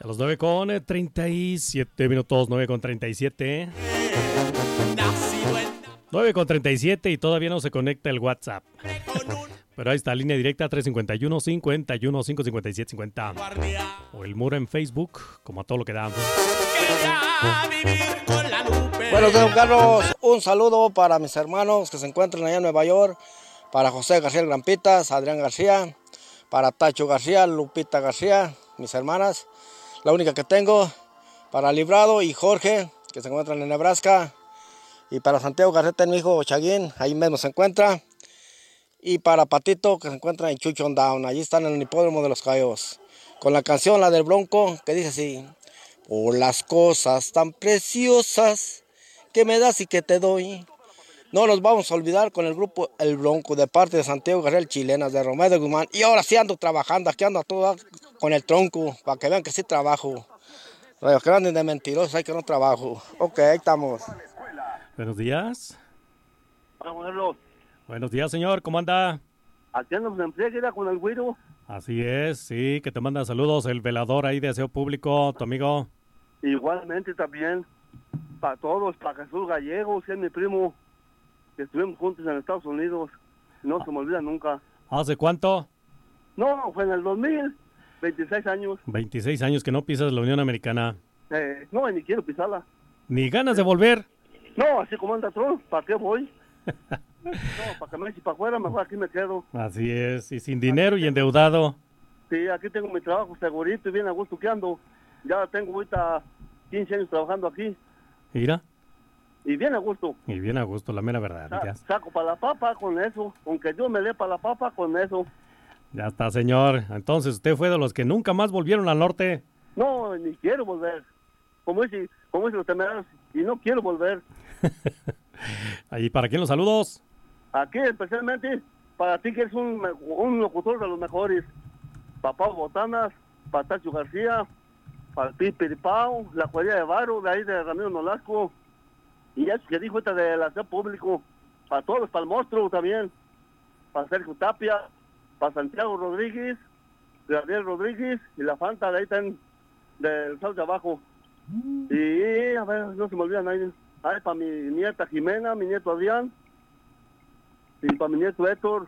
A los 9 con 37 minutos, 9 con 37. 9 con 37 y todavía no se conecta el WhatsApp. Pero ahí está, línea directa 351-51-557-50. O el muro en Facebook, como a todo lo que da. Bueno, don Carlos, un saludo para mis hermanos que se encuentran allá en Nueva York. Para José García el Grampitas, Adrián García. Para Tacho García, Lupita García, mis hermanas. La única que tengo. Para Librado y Jorge, que se encuentran en Nebraska. Y para Santiago Garceta, mi hijo Chaguín, ahí mismo se encuentra. Y para Patito, que se encuentra en Chuchon Down, allí están en el hipódromo de los Cayos. Con la canción, la del Bronco, que dice así: por las cosas tan preciosas que me das y que te doy. No nos vamos a olvidar con el grupo El Bronco, de parte de Santiago García Chilenas, de Romeo de Guzmán. Y ahora sí ando trabajando, aquí ando a todo con el tronco, para que vean que sí trabajo. Los que anden de mentirosos, hay que no trabajo. Ok, ahí estamos. Buenos días. Vamos a verlo. Buenos días, señor. ¿Cómo anda? Aquí andamos en friega con el güiro. Así es, sí, que te manda saludos el velador ahí de Aseo Público, tu amigo. Igualmente también, para todos, para Jesús Gallegos, que es mi primo, que estuvimos juntos en Estados Unidos. No se me olvida nunca. ¿Hace cuánto? No, fue en el 2000, 26 años. 26 años que no pisas la Unión Americana. No, ni quiero pisarla. ¿Ni ganas de volver? No, así como anda Trump, ¿para qué voy? No, para que me eche para afuera, mejor aquí me quedo. Así es, y sin dinero y endeudado. Sí, aquí tengo mi trabajo segurito y bien a gusto que ando. Ya tengo ahorita 15 años trabajando aquí. Mira. Y bien a gusto. Y bien a gusto, la mera verdad. Saco para la papa con eso. Aunque Dios me dé para la papa con eso. Ya está, señor. Entonces, ¿usted fue de los que nunca más volvieron al norte? No, ni quiero volver. Como dice los temerarios, y no quiero volver. ¿Y para quién los saludos? Aquí especialmente para ti, que eres un locutor de los mejores. Para Pau Botanas, para Tacho García, para el Pipiripao, la cuadrilla de Varo, de ahí de Ramiro Nolasco. Y eso que dijo esta del aseo público, para todos, para el monstruo también, para Sergio Tapia, para Santiago Rodríguez, Gabriel Rodríguez y la Fanta de ahí están del South de abajo. Y a ver, no se me olvida nadie. Ay, para mi nieta Jimena, mi nieto Adrián, y para mi nieto Héctor.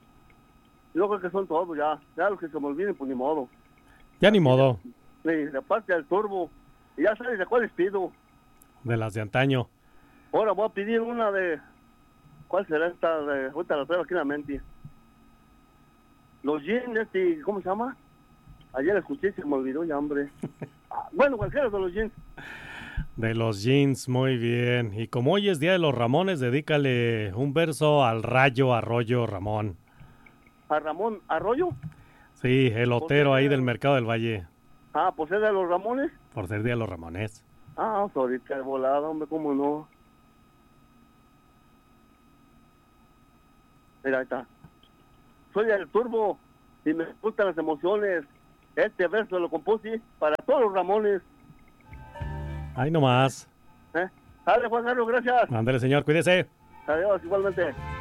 Yo creo que son todos ya los que se me olviden, pues ni modo. Ya ni modo. Sí, de parte del Turbo. Y ya sabes de cuáles pido. De las de antaño. Ahora voy a pedir una de... ¿Cuál será esta? Ahorita la traigo aquí en la mente. Los jeans, ¿cómo se llama? Ayer la escuché y se me olvidó ya, hombre. Bueno, cualquiera de los jeans. De los jeans, muy bien. Y como hoy es Día de los Ramones, dedícale un verso al Rayo Arroyo Ramón. ¿A Ramón Arroyo? Sí, el lotero ahí del Mercado del Valle. Ah, pues es de los Ramones. Por ser Día de los Ramones. Ah, ahorita el volado, hombre, cómo no. Mira, ahí está. Soy el Turbo y me gustan las emociones. Este verso lo compuse para todos los Ramones. Ahí nomás. Dale, Juan Carlos, gracias. Ándale, señor, cuídese. Adiós, igualmente.